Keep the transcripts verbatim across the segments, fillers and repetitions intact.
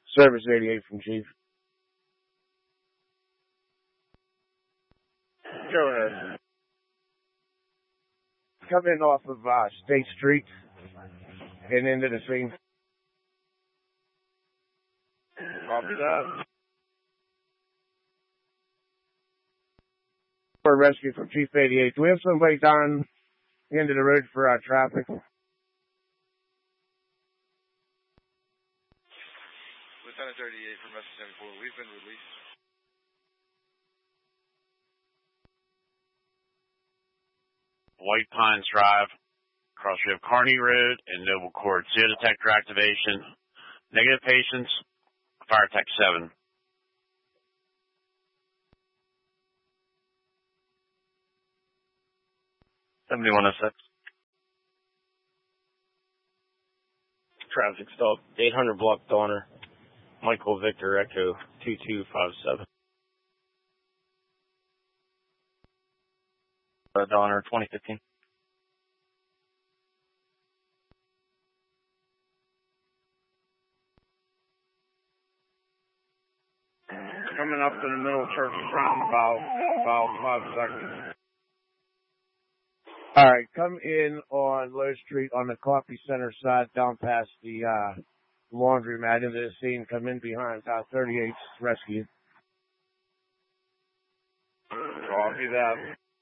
Service eighty-eight from Chief. Go ahead. Come in off of uh, State Street and into the scene. Copy that. For rescue from Chief eighty-eight. Do we have somebody down the end of the road for uh, traffic? Lieutenant thirty-eight from S seventy-four. We've been released. White Pines Drive, across we have Kearney Road and Noble Court. C O detector activation. Negative patients. Fire tech seven. seventy-one oh six. Traffic stop. eight hundred block Donner. Michael Victor Echo two two five seven. Uh, Donner twenty fifteen. Coming up in the middle of Church Front about, about five seconds. All right, come in on Low Street on the Coffee Center side, down past the uh, laundromat into the scene. Come in behind uh, thirty-eight's rescue. Copy that.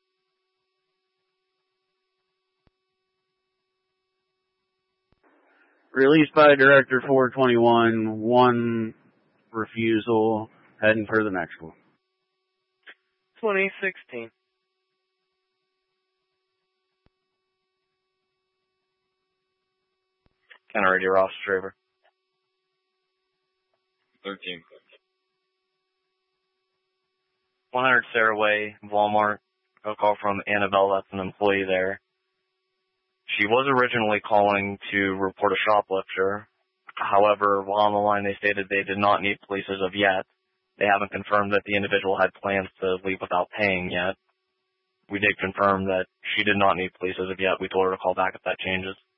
Released by Director four twenty-one, one refusal, heading for the next one. twenty sixteen. Counter Radio Ross Draver. thirteen. one hundred Sarah Way, Walmart. A call from Annabelle, that's an employee there. She was originally calling to report a shoplifter. However, while on the line, they stated they did not need police as of yet. They haven't confirmed that the individual had plans to leave without paying yet. We did confirm that she did not need police as of yet. We told her to call back if that changes.